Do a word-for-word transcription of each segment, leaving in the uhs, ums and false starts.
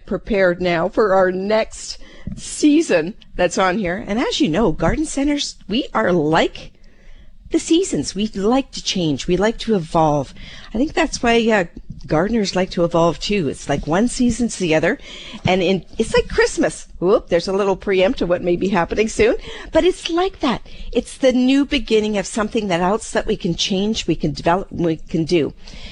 prepared now for our next season that's on here. And as you know, garden centers, we are like the seasons. We like to change. We like to evolve. I think that's why uh, gardeners like to evolve too. It's like one season to the other. And in, it's like Christmas. Whoop, there's a little preempt of what may be happening soon. But it's like that. It's the new beginning of something that else that we can change, we can develop, we can do.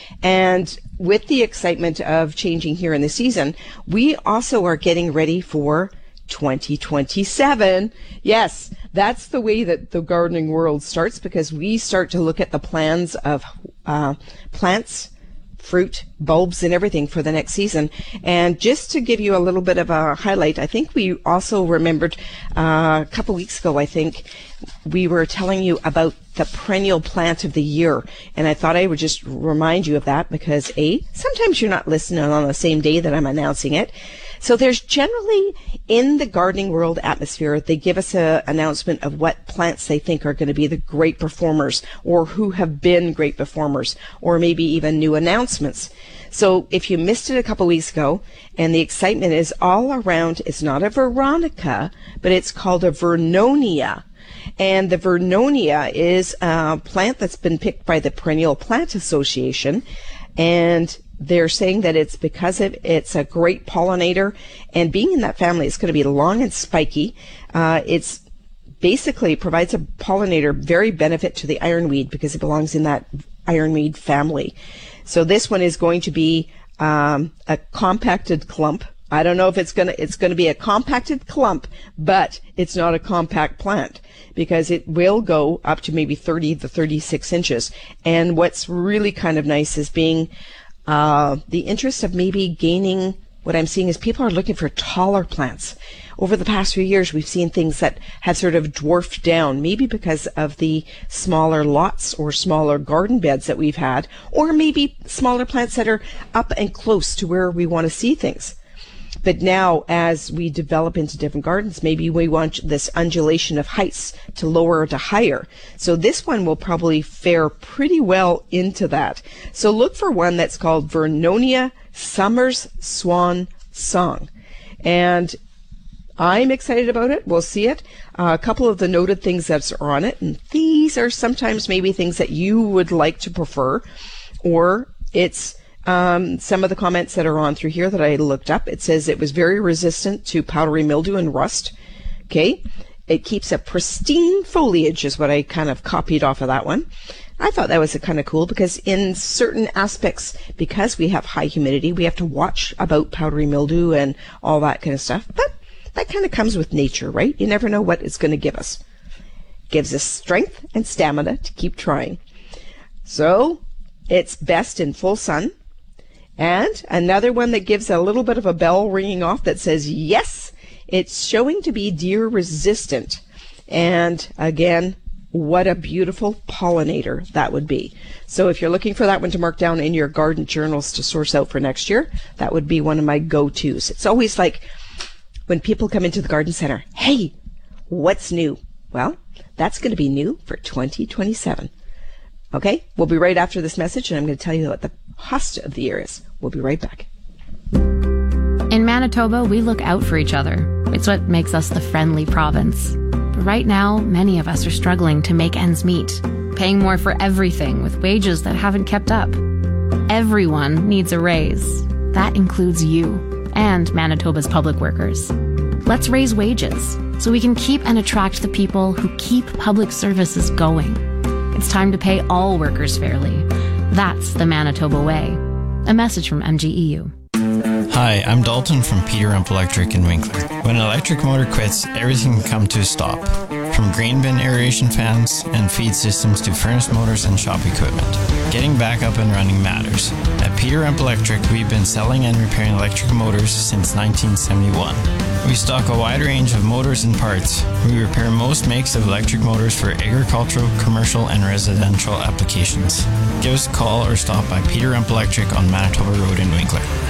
And with the excitement of changing here in the season, we also are getting ready for twenty twenty-seven. Yes, that's the way that the gardening world starts, because we start to look at the plans of uh, plants, fruit, bulbs, and everything for the next season. And just to give you a little bit of a highlight, I think we also remembered uh, a couple weeks ago, I think, we were telling you about the perennial plant of the year. And I thought I would just remind you of that because, A, sometimes you're not listening on the same day that I'm announcing it. So there's generally, in the gardening world atmosphere, they give us an announcement of what plants they think are going to be the great performers, or who have been great performers, or maybe even new announcements. So if you missed it a couple weeks ago, and the excitement is all around, it's not a Veronica, but it's called a Vernonia. And the Vernonia is a plant that's been picked by the Perennial Plant Association, and they're saying that it's because of it's a great pollinator, and being in that family, it's going to be long and spiky. Uh, it's basically provides a pollinator very benefit to the ironweed because it belongs in that ironweed family. So this one is going to be um, a compacted clump. I don't know if it's going to it's going to be a compacted clump, but it's not a compact plant because it will go up to maybe thirty to thirty-six inches. And what's really kind of nice is being Uh, the interest of maybe gaining, what I'm seeing is people are looking for taller plants. Over the past few years, we've seen things that have sort of dwarfed down, maybe because of the smaller lots or smaller garden beds that we've had, or maybe smaller plants that are up and close to where we want to see things. But now, as we develop into different gardens, maybe we want this undulation of heights to lower to higher. So this one will probably fare pretty well into that. So look for one that's called Vernonia Summer's Swan Song. And I'm excited about it. We'll see it. Uh, a couple of the noted things that are on it. And these are sometimes maybe things that you would like to prefer, or it's Um, some of the comments that are on through here that I looked up. It says it was very resistant to powdery mildew and rust. Okay. It keeps a pristine foliage is what I kind of copied off of that one. I thought that was a kind of cool because in certain aspects, because we have high humidity, we have to watch about powdery mildew and all that kind of stuff. But that kind of comes with nature, right? You never know what it's going to give us. Gives us strength and stamina to keep trying. So it's best in full sun. And another one that gives a little bit of a bell ringing off that says, yes, it's showing to be deer resistant. And again, what a beautiful pollinator that would be. So if you're looking for that one to mark down in your garden journals to source out for next year, that would be one of my go-tos. It's always like when people come into the garden center, hey, what's new? Well, that's going to be new for twenty twenty-seven. Okay, we'll be right after this message, and I'm going to tell you what the hosta of the year is. We'll be right back. In Manitoba, we look out for each other. It's what makes us the friendly province. But right now, many of us are struggling to make ends meet, paying more for everything with wages that haven't kept up. Everyone needs a raise. That includes you and Manitoba's public workers. Let's raise wages so we can keep and attract the people who keep public services going. It's time to pay all workers fairly. That's the Manitoba way. A message from M G E U. Hi, I'm Dalton from Peter Rump Electric in Winkler. When an electric motor quits, everything can come to a stop. From grain bin aeration fans and feed systems to furnace motors and shop equipment. Getting back up and running matters. At Peter Rump Electric, we've been selling and repairing electric motors since nineteen seventy-one. We stock a wide range of motors and parts. We repair most makes of electric motors for agricultural, commercial, and residential applications. Give us a call or stop by Peter Rump Electric on Manitoba Road in Winkler.